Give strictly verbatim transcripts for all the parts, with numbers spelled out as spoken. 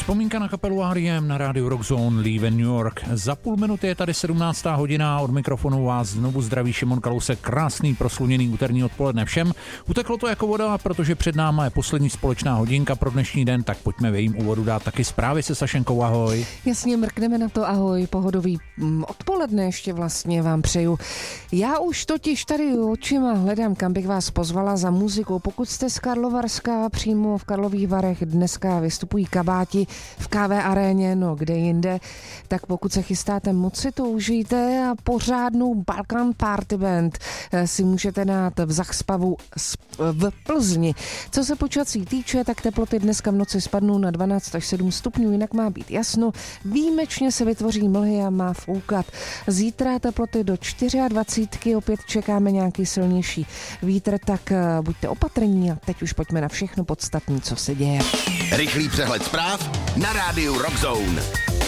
Vzpomínka na kapelu R E M na rádiu Rock Zone Leave New York. Za půl minuty je tady sedmnáctá hodina, od mikrofonu vás znovu zdraví Šimon Kalousek. Krásný prosluněný úterní odpoledne všem. Uteklo to jako voda, protože před náma je poslední společná hodinka pro dnešní den, tak pojďme v jejím úvodu dát taky zprávy se Sašenkou. Ahoj. Jasně, mrkneme na to, ahoj, pohodový odpoledne ještě vlastně vám přeju. Já už totiž tady očima hledám, kam bych vás pozvala za muzikou. Pokud jste z Karlovarska, přímo v Karlových Varech dneska vystupují Kabáti v K V aréně, no kde jinde, tak pokud se chystáte, moc si to užijte a pořádnou Balkan Party Band si můžete dát v Zachspavu v Plzni. Co se počasí týče, tak teploty dneska v noci spadnou na dvanáct až sedm stupňů, jinak má být jasno. Výjimečně se vytvoří mlhy a má foukat. Zítra teploty do dvacet čtyři, opět čekáme nějaký silnější vítr, tak buďte opatrní a teď už pojďme na všechno podstatné, co se děje. Rychlý přehled zpráv na rádiu Rock Zone.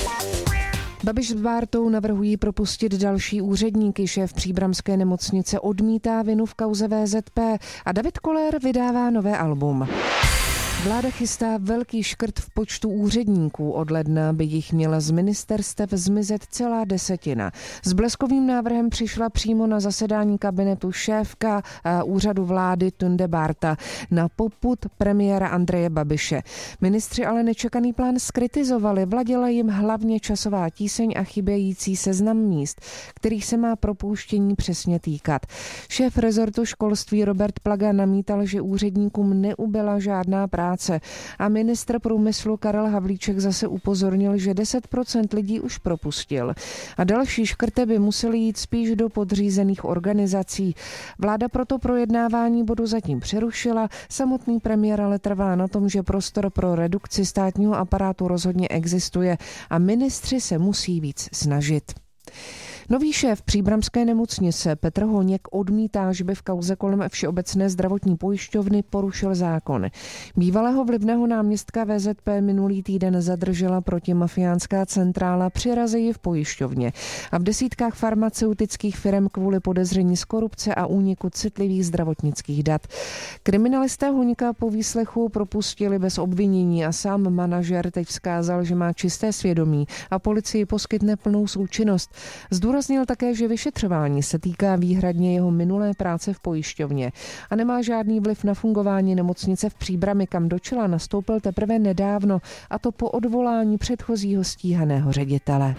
Babiš s Bártou navrhují propustit další úředníky. Šéf příbramské nemocnice odmítá vinu v kauze V Z P a David Koller vydává nové album. Vláda chystá velký škrt v počtu úředníků. Od ledna by jich měla z ministerstev zmizet celá desetina. S bleskovým návrhem přišla přímo na zasedání kabinetu šéfka úřadu vlády Tunde Bárta na popud premiéra Andreje Babiše. Ministři ale nečekaný plán skritizovali. Vladila jim hlavně časová tíseň a chybějící seznam míst, kterých se má propouštění přesně týkat. Šéf rezortu školství Robert Plaga namítal, že úředníkům neubyla žádná práce. A ministr průmyslu Karel Havlíček zase upozornil, že deset procent lidí už propustil. A další škrty by musely jít spíš do podřízených organizací. Vláda proto projednávání bodu zatím přerušila. Samotný premiér ale trvá na tom, že prostor pro redukci státního aparátu rozhodně existuje a ministři se musí víc snažit. Nový šéf příbramské nemocnice Petr Honěk odmítá, že by v kauze kolem Všeobecné zdravotní pojišťovny porušil zákon. Bývalého vlivného náměstka V Z P minulý týden zadržela protimafiánská centrála při razii v pojišťovně a v desítkách farmaceutických firm kvůli podezření z korupce a úniku citlivých zdravotnických dat. Kriminalisté Hoňka po výslechu propustili bez obvinění a sám manažer teď vzkázal, že má čisté svědomí a policii poskytne plnou součinnost. Zdůraznil také, že vyšetřování se týká výhradně jeho minulé práce v pojišťovně a nemá žádný vliv na fungování nemocnice v Příbrami, kam do čela nastoupil teprve nedávno, a to po odvolání předchozího stíhaného ředitele.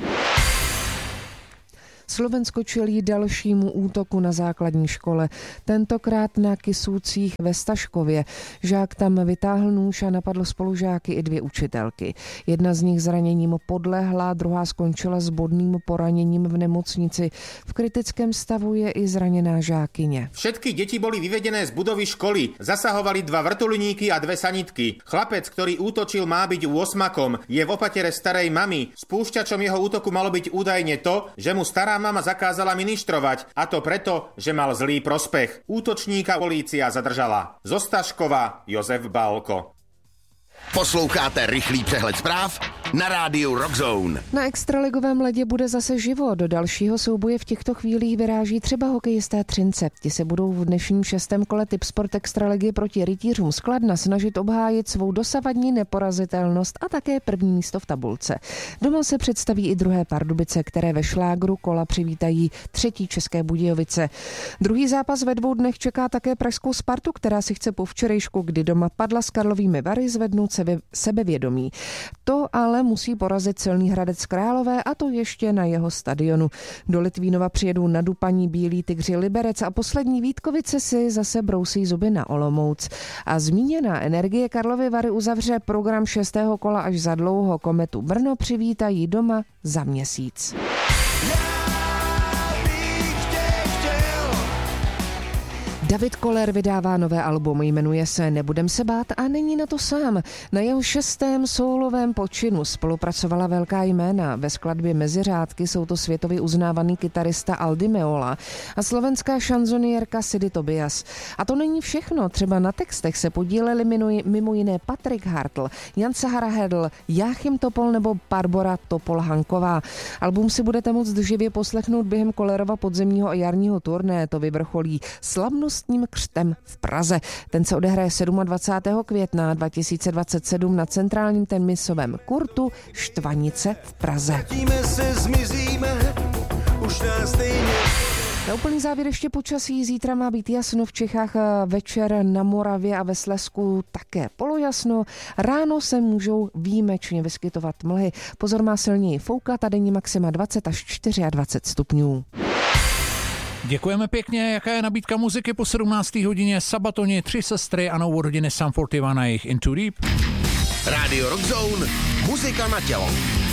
Slovensko čelí dalšímu útoku na základní škole, tentokrát na Kysůcích ve Staškově. Žák tam vytáhl nůž a napadl spolužáky i dvě učitelky. Jedna z nich zraněním podlehla, druhá skončila s bodným poraněním v nemocnici. V kritickém stavu je i zraněná žákyně. Všetky deti boli vyvedené z budovy školy. Zasahovali dva vrtuľníky a dve sanitky. Chlapec, ktorý útočil, má byť úosmakom. Je v opatere starej mamy. Spúšťačom jeho útoku malo byť údajne to, že mu stará mama zakázala ministrovať, a to preto, že mal zlý prospech. Útočníka polícia zadržala. Zo Staškova Jozef Balko. Posloucháte rychlý přehled zpráv na rádiu Rock Zone. Na extraligovém ledě bude zase živo. Do dalšího souboje v těchto chvílích vyráží třeba hokejisté Třince. Ti se budou v dnešním šestém kole Tipsport extraligy proti rytířům z Kladna snažit obhájit svou dosavadní neporazitelnost a také první místo v tabulce. Doma se představí i druhé Pardubice, které ve šlágru kola přivítají třetí České Budějovice. Druhý zápas ve dvou dnech čeká také pražskou Spartu, která si chce po včerejšku, kdy doma padla s Karlovými Vary, zvednout sebevědomí. To ale musí porazit silný Hradec Králové, a to ještě na jeho stadionu. Do Litvínova přijedou nadupaní Bílí Tygři Liberec a poslední Vítkovice si zase brousí zuby na Olomouc. A zmíněná Energie Karlovy Vary uzavře program šestého kola až za dlouho. Kometu Brno přivítají doma za měsíc. David Koller vydává nové album, jmenuje se Nebudem se bát a není na to sám. Na jeho šestém soulovém počinu spolupracovala velká jména. Ve skladbě Mezi řádky jsou to světově uznávaný kytarista Aldi Meola a slovenská šanzoniérka Sidy Tobias. A to není všechno, třeba na textech se podíleli mimo jiné Patrik Hartl, Jan Sahara Hedl, Jáchym Topol nebo Barbora Topol-Hanková. Album si budete moct živě poslechnout během Kollerova podzemního a jarního turné, to vyvrcholí slavnostní slavnostním křtem v Praze. Ten se odehraje dvacátého sedmého května dva tisíce dvacet sedm na centrálním tenisovém kurtu Štvanice v Praze. Se, zmizíme, už nás stejně. Na úplný závěr ještě počasí. Zítra má být jasno v Čechách, večer na Moravě a ve Slezsku také polojasno. Ráno se můžou výjimečně vyskytovat mlhy. Pozor, má silněji foukat a denní maxima dvacet až dvacet čtyři stupňů. Děkujeme pěkně. Jaká je nabídka muziky po sedmnácté hodině? Sabatoni, Tři sestry a od hodiny Sum čtyřicet jedna na jejich Into Deep. Radio Rock Zone, muzika na tělo.